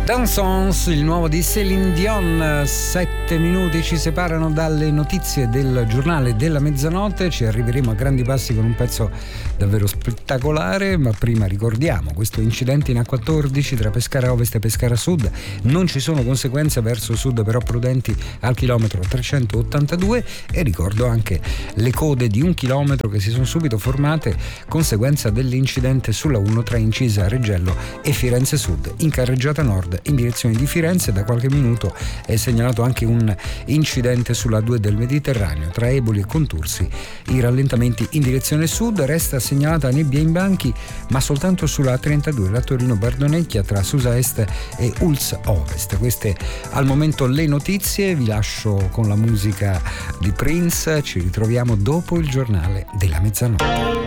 Dansons, il nuovo di Céline Dion. 7 minuti ci separano dalle notizie del giornale della mezzanotte. Ci arriveremo a grandi passi con un pezzo davvero spettacolare, ma prima ricordiamo questo incidente in A14 tra Pescara Ovest e Pescara Sud. Non ci sono conseguenze verso sud, però prudenti al chilometro 382, e ricordo anche le code di 1 chilometro che si sono subito formate conseguenza dell'incidente sulla 1 tra Incisa Reggello e Firenze Sud. In carreggiata nord in direzione di Firenze da qualche minuto è segnalato anche un incidente sulla 2 del Mediterraneo tra Eboli e Contursi. I rallentamenti in direzione sud. Resta segnalata nebbia in banchi, ma soltanto sulla 32 la Torino-Bardonecchia tra Susa Est e Ulz Ovest. Queste al momento le notizie. Vi lascio con la musica di Prince. Ci ritroviamo dopo il giornale della mezzanotte.